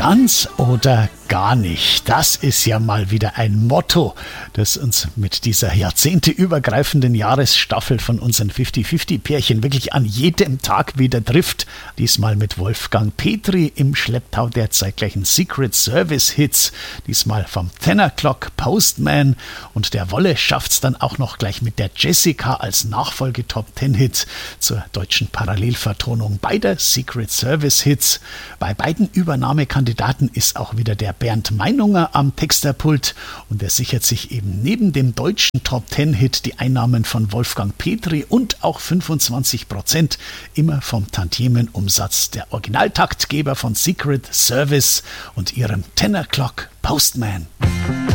Ganz oder gar nicht. Das ist ja mal wieder ein Motto, das uns mit dieser jahrzehnteübergreifenden Jahresstaffel von unseren 50-50-Pärchen wirklich an jedem Tag wieder trifft. Diesmal mit Wolfgang Petri im Schlepptau der zeitgleichen Secret Service Hits. Diesmal vom 10 O'Clock Postman. Und der Wolle schafft's dann auch noch gleich mit der Jessica als Nachfolge-Top-10-Hit zur deutschen Parallelvertonung beider Secret Service Hits. Bei beiden Übernahmekandidaten ist auch wieder der Bernd Meinunger am Texterpult und er sichert sich eben neben dem deutschen Top-10-Hit die Einnahmen von Wolfgang Petri und auch 25% immer vom Tantiemenumsatz der Originaltaktgeber von Secret Service und ihrem 10 O'Clock Postman.